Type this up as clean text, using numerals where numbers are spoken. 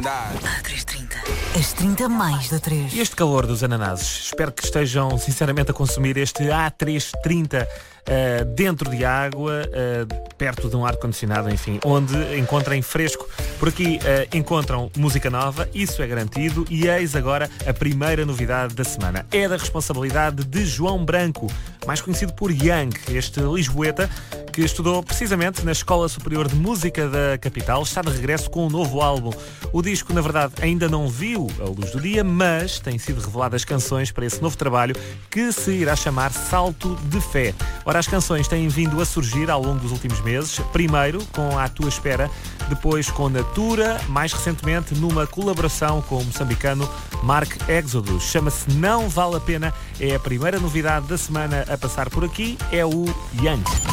A330. As 30 mais da 3. E este calor dos ananases? Espero que estejam sinceramente a consumir este A330 dentro de água, perto de um ar-condicionado, enfim, onde encontrem fresco. Por aqui encontram música nova, isso é garantido, e eis agora a primeira novidade da semana. É da responsabilidade de João Branco, mais conhecido por Young, este lisboeta que estudou precisamente na Escola Superior de Música da capital, está de regresso com um novo álbum. O disco, na verdade, ainda não viu a luz do dia, mas têm sido reveladas canções para esse novo trabalho que se irá chamar Salto de Fé. Ora, as canções têm vindo a surgir ao longo dos últimos meses, primeiro com À Tua Espera, depois com Natura, mais recentemente numa colaboração com o moçambicano Mark Exodus. Chama-se Não Vale a Pena, é a primeira novidade da semana a passar por aqui, é o Young.